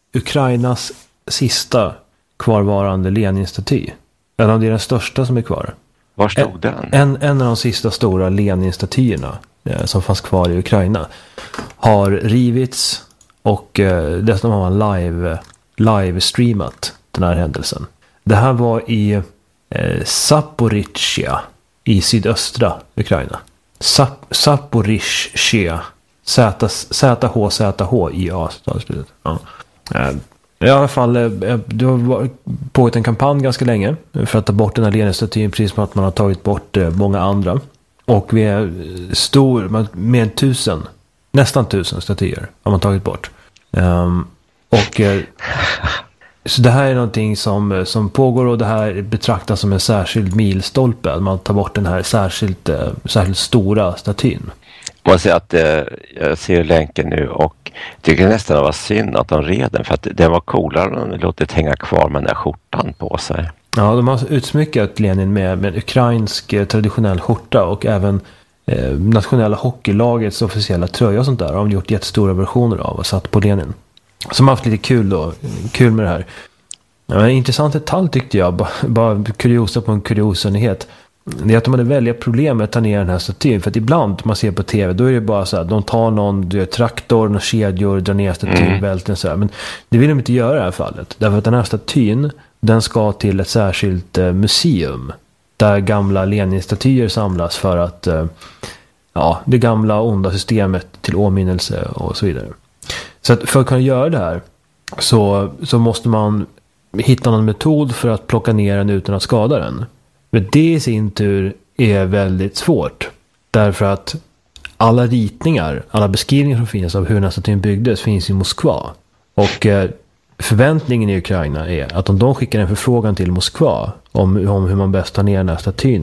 Ukrainas sista kvarvarande Lenin-staty. En av deras största som är kvar. Var stod den? En av de sista stora Lenin-statyerna som fanns kvar i Ukraina har rivits och dessutom har man live-streamat den här händelsen. Det här var i Zaporizjzja i sydöstra Ukraina. Zaporizjzja. ZHZHIA. Ja. I alla fall, det har pågått en kampanj ganska länge för att ta bort den här Lenin-statyn, precis som att man har tagit bort många andra. Och vi är med nästan 1000 statyer har man tagit bort. Så det här är någonting som pågår, och det här betraktas som en särskild milstolpe. Att man tar bort den här särskilt stora statyn. Jag säger att jag ser länken nu och tycker nästan det var synd att de red den, för att det var coolare om de låtit hänga kvar med den där skjortan på sig. Ja, de har utsmyckat Lenin med ukrainsk traditionell skjorta, och även nationella hockeylagets officiella tröja och sånt där har de gjort jättestora versioner av och satt på Lenin. Som har haft lite kul med det här. Ja, en intressant detalj tyckte jag, bara kuriosa på en kuriosenhet. Det är att de hade välja problem med att ta ner den här statyn. För att ibland man ser på tv, då är det bara så här, de tar någon traktor och kedjor, drar ner statyn, välten så här. Men det vill de inte göra i det här fallet. Därför att den här statyn, den ska till ett särskilt museum. Där gamla Lenin-statyer samlas för att det gamla onda systemet till åminnelse och så vidare. Så att för att kunna göra det här så måste man hitta någon metod för att plocka ner den utan att skada den. Men det i sin tur är väldigt svårt. Därför att alla ritningar, alla beskrivningar som finns av hur den här statyn byggdes finns i Moskva. Och förväntningen i Ukraina är att om de skickar en förfrågan till Moskva om hur man bäst tar ner den här statyn,